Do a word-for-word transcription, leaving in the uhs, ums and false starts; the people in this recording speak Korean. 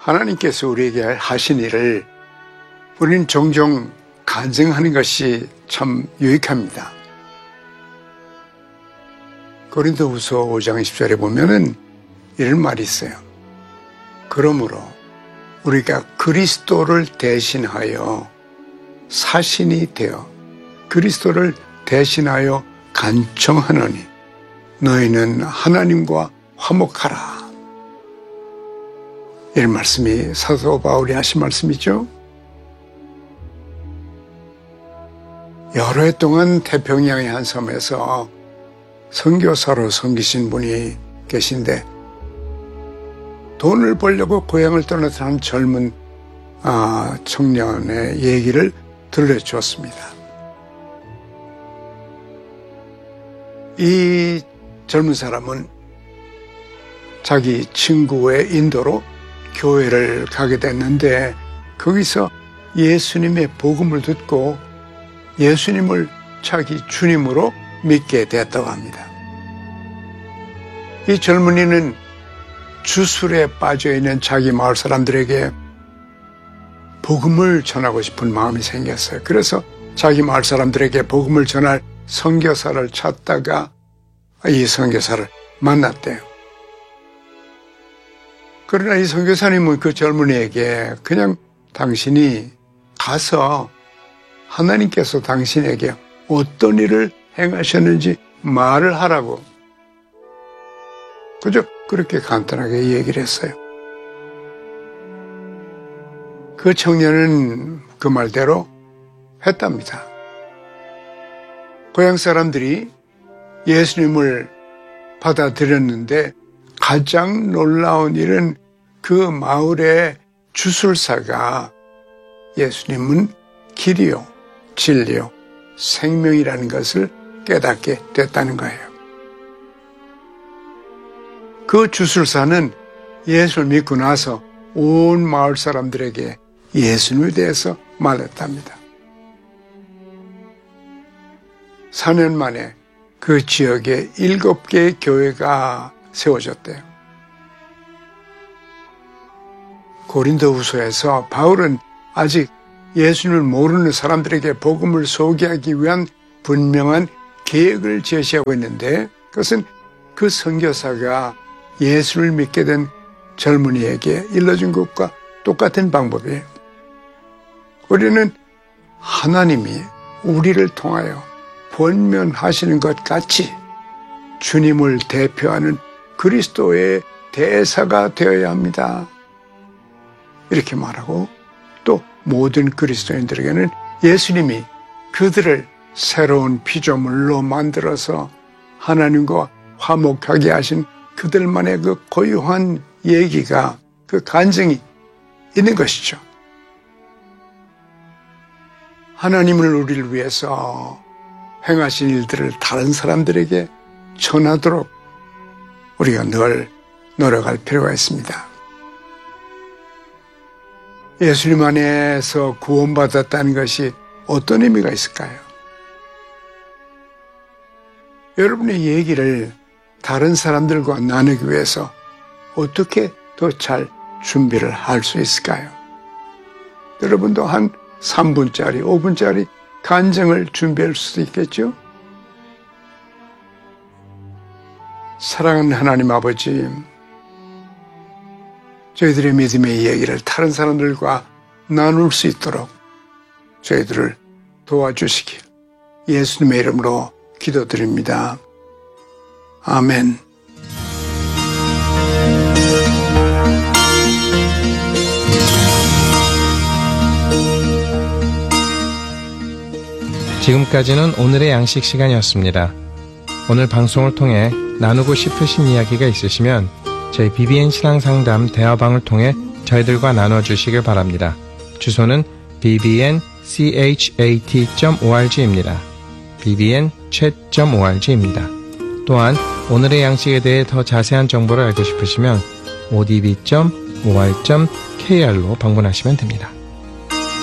하나님께서 우리에게 하신 일을 우리는 종종 간증하는 것이 참 유익합니다. 고린도후서 오 장 십 절에 보면은 이런 말이 있어요. 그러므로 우리가 그리스도를 대신하여 사신이 되어 그리스도를 대신하여 간청하노니 너희는 하나님과 화목하라. 이런 말씀이 사도 바울이 하신 말씀이죠. 여러 해 동안 태평양의 한 섬에서 선교사로 섬기신 분이 계신데 돈을 벌려고 고향을 떠나서 한 젊은 아, 청년의 얘기를 들려주었습니다. 이 젊은 사람은 자기 친구의 인도로 교회를 가게 됐는데 거기서 예수님의 복음을 듣고 예수님을 자기 주님으로 믿게 되었다고 합니다. 이 젊은이는 주술에 빠져있는 자기 마을 사람들에게 복음을 전하고 싶은 마음이 생겼어요. 그래서 자기 마을 사람들에게 복음을 전할 선교사를 찾다가 이 선교사를 만났대요. 그러나 이 선교사님은 그 젊은이에게 그냥 당신이 가서 하나님께서 당신에게 어떤 일을 행하셨는지 말을 하라고 그저 그렇게 간단하게 얘기를 했어요. 그 청년은 그 말대로 했답니다. 고향 사람들이 예수님을 받아들였는데 가장 놀라운 일은 그 마을의 주술사가 예수님은 길이요, 진리요, 생명이라는 것을 깨닫게 됐다는 거예요. 그 주술사는 예수를 믿고 나서 온 마을 사람들에게 예수님에 대해서 말했답니다. 사 년 만에 그 지역에 일곱 개의 교회가 세워졌대요. 고린도후서에서 바울은 아직 예수님을 모르는 사람들에게 복음을 소개하기 위한 분명한 계획을 제시하고 있는데 그것은 그 선교사가 예수를 믿게 된 젊은이에게 일러준 것과 똑같은 방법이에요. 우리는 하나님이 우리를 통하여 권면하시는 것 같이 주님을 대표하는 그리스도의 대사가 되어야 합니다. 이렇게 말하고 또 모든 그리스도인들에게는 예수님이 그들을 새로운 피조물로 만들어서 하나님과 화목하게 하신 그들만의 그 고유한 얘기가 그 간증이 있는 것이죠. 하나님을 우리를 위해서 행하신 일들을 다른 사람들에게 전하도록 우리가 늘 노력할 필요가 있습니다. 예수님 안에서 구원받았다는 것이 어떤 의미가 있을까요? 여러분의 얘기를 다른 사람들과 나누기 위해서 어떻게 더 잘 준비를 할 수 있을까요? 여러분도 한 삼 분짜리, 오 분짜리 간증을 준비할 수도 있겠죠? 사랑하는 하나님 아버지, 저희들의 믿음의 이야기를 다른 사람들과 나눌 수 있도록 저희들을 도와주시길 예수님의 이름으로 기도드립니다. 아멘. 지금까지는 오늘의 양식 시간이었습니다. 오늘 방송을 통해 나누고 싶으신 이야기가 있으시면 저희 비비엔 신앙상담 대화방을 통해 저희들과 나눠주시길 바랍니다. 주소는 비비엔 cat 점 org입니다. 비비엔 chat 점 org입니다. 또한 오늘의 양식에 대해 더 자세한 정보를 알고 싶으시면 오디비 점 오알 점 케이알로 방문하시면 됩니다.